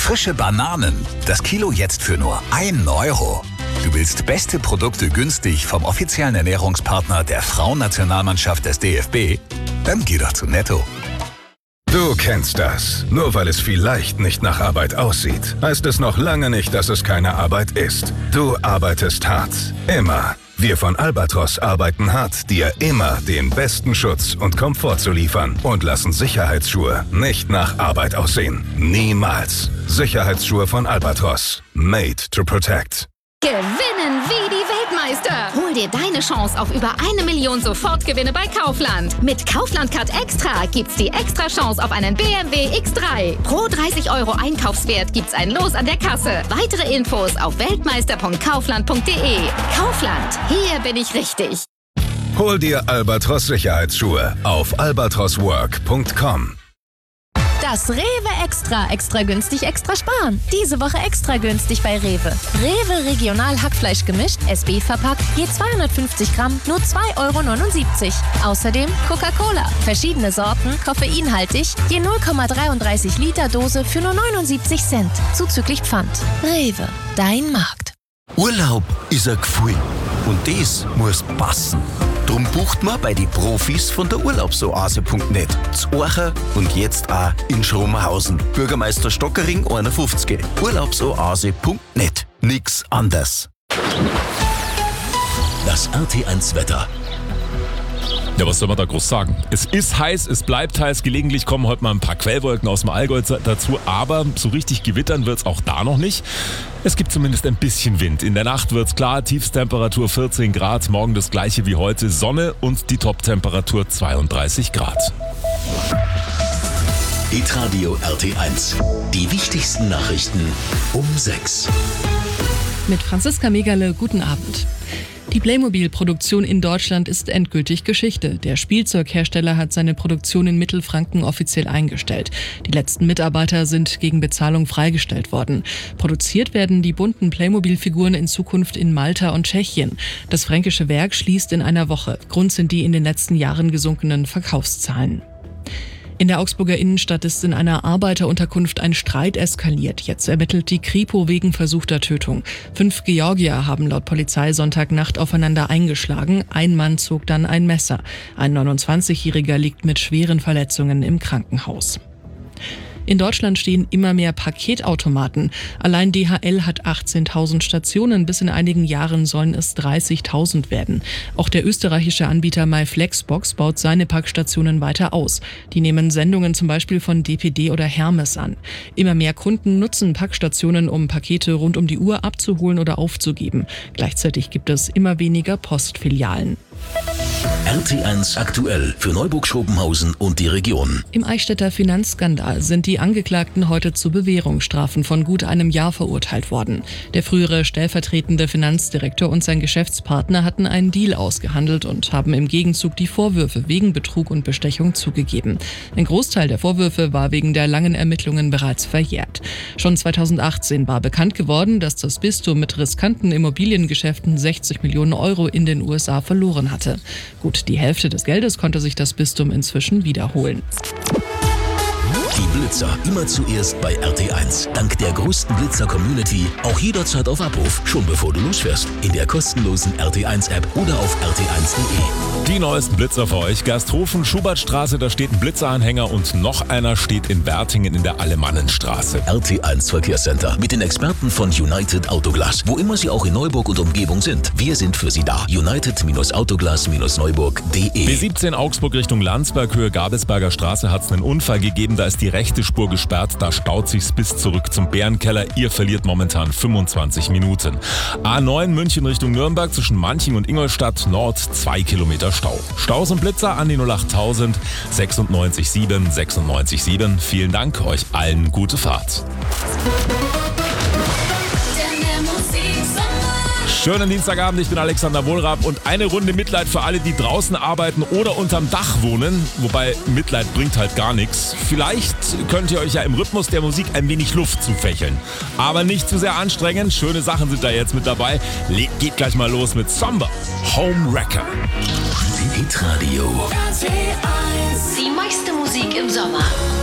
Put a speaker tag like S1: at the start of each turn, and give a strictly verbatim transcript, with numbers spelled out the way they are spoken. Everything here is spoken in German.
S1: Frische Bananen. Das Kilo jetzt für nur einen Euro. Du willst beste Produkte günstig vom offiziellen Ernährungspartner der Frauennationalmannschaft des D F B? Dann geh doch zu Netto.
S2: Du kennst das. Nur weil es vielleicht nicht nach Arbeit aussieht, heißt es noch lange nicht, dass es keine Arbeit ist. Du arbeitest hart. Immer. Wir von Albatros arbeiten hart, dir immer den besten Schutz und Komfort zu liefern und lassen Sicherheitsschuhe nicht nach Arbeit aussehen. Niemals. Sicherheitsschuhe von Albatros. Made to protect.
S3: Gewinnen wie die Weltmeister! Hol dir deine Chance auf über eine Million Sofortgewinne bei Kaufland. Mit Kaufland Card Extra gibt's die extra Chance auf einen B M W X drei. Pro dreißig Euro Einkaufswert gibt's ein Los an der Kasse. Weitere Infos auf weltmeister punkt kaufland punkt de. Kaufland, hier bin ich richtig.
S2: Hol dir Albatros Sicherheitsschuhe auf albatros work punkt com.
S4: Das Rewe Extra, extra günstig, extra sparen. Diese Woche extra günstig bei Rewe. Rewe Regional Hackfleisch gemischt, S B verpackt, je zweihundertfünfzig Gramm, nur zwei Euro neunundsiebzig. Außerdem Coca-Cola, verschiedene Sorten, koffeinhaltig, je null Komma dreiunddreißig Liter Dose für nur neunundsiebzig Cent, zuzüglich Pfand. Rewe, dein Markt.
S5: Urlaub ist ein Gefühl und das muss passen. Drum bucht man bei den Profis von der Urlaubsoase punkt net. Zu Orcha und jetzt auch in Schromerhausen. Bürgermeister Stockering einundfünfzig. Urlaubsoase punkt net. Nix anders.
S6: Das R T eins Wetter.
S7: Ja, was soll man da groß sagen? Es ist heiß, es bleibt heiß. Gelegentlich kommen heute mal ein paar Quellwolken aus dem Allgäu dazu, aber so richtig gewittern wird es auch da noch nicht. Es gibt zumindest ein bisschen Wind. In der Nacht wird es klar, Tiefstemperatur vierzehn Grad, morgen das gleiche wie heute, Sonne und die Toptemperatur zweiunddreißig Grad.
S6: Hitradio R T eins. Die wichtigsten Nachrichten um sechs.
S8: Mit Franziska Megerle, guten Abend. Die Playmobil-Produktion in Deutschland ist endgültig Geschichte. Der Spielzeughersteller hat seine Produktion in Mittelfranken offiziell eingestellt. Die letzten Mitarbeiter sind gegen Bezahlung freigestellt worden. Produziert werden die bunten Playmobil-Figuren in Zukunft in Malta und Tschechien. Das fränkische Werk schließt in einer Woche. Grund sind die in den letzten Jahren gesunkenen Verkaufszahlen. In der Augsburger Innenstadt ist in einer Arbeiterunterkunft ein Streit eskaliert. Jetzt ermittelt die Kripo wegen versuchter Tötung. Fünf Georgier haben laut Polizei Sonntagnacht aufeinander eingeschlagen. Ein Mann zog dann ein Messer. Ein neunundzwanzigjähriger liegt mit schweren Verletzungen im Krankenhaus. In Deutschland stehen immer mehr Paketautomaten. Allein D H L hat achtzehntausend Stationen. Bis in einigen Jahren sollen es dreißigtausend werden. Auch der österreichische Anbieter MyFlexbox baut seine Packstationen weiter aus. Die nehmen Sendungen zum Beispiel von D P D oder Hermes an. Immer mehr Kunden nutzen Packstationen, um Pakete rund um die Uhr abzuholen oder aufzugeben. Gleichzeitig gibt es immer weniger Postfilialen.
S6: R T eins aktuell für Neuburg-Schopenhausen und die Region.
S8: Im Eichstätter Finanzskandal sind die Angeklagten heute zu Bewährungsstrafen von gut einem Jahr verurteilt worden. Der frühere stellvertretende Finanzdirektor und sein Geschäftspartner hatten einen Deal ausgehandelt und haben im Gegenzug die Vorwürfe wegen Betrug und Bestechung zugegeben. Ein Großteil der Vorwürfe war wegen der langen Ermittlungen bereits verjährt. Schon zweitausendachtzehn war bekannt geworden, dass das Bistum mit riskanten Immobiliengeschäften sechzig Millionen Euro in den U S A verloren hatte. Gut, die Hälfte des Geldes konnte sich das Bistum inzwischen wiederholen.
S6: Die Blitzer immer zuerst bei R T eins. Dank der größten Blitzer-Community auch jederzeit auf Abruf, schon bevor du losfährst. In der kostenlosen R T eins App oder auf r t eins punkt de.
S7: Die neuesten Blitzer für euch. Gersthofen, Schubertstraße, da steht ein Blitzeranhänger und noch einer steht in Wertingen in der Alemannenstraße.
S6: R T eins Verkehrscenter mit den Experten von United Autoglas. Wo immer sie auch in Neuburg und Umgebung sind. Wir sind für sie da. United Autoglas Neuburg punkt de.
S7: B siebzehn Augsburg Richtung Landsberg, Höhe Gabelsberger Straße hat es einen Unfall gegeben. Da ist die rechte Spur gesperrt, da staut sich's bis zurück zum Bärenkeller. Ihr verliert momentan fünfundzwanzig Minuten. A neun München Richtung Nürnberg zwischen Manching und Ingolstadt Nord zwei Kilometer Stau. Staus und Blitzer an die null acht null null sechsundneunzig sieben sechsundneunzig sieben. Vielen Dank, euch allen gute Fahrt. Schönen Dienstagabend, ich bin Alexander Wohlrab und eine Runde Mitleid für alle, die draußen arbeiten oder unterm Dach wohnen. Wobei Mitleid bringt halt gar nichts. Vielleicht könnt ihr euch ja im Rhythmus der Musik ein wenig Luft zufächeln. Aber nicht zu sehr anstrengend, schöne Sachen sind da jetzt mit dabei. Le- geht gleich mal los mit Somber, Homewrecker.
S6: Hitradio.
S3: Die meiste Musik im Sommer.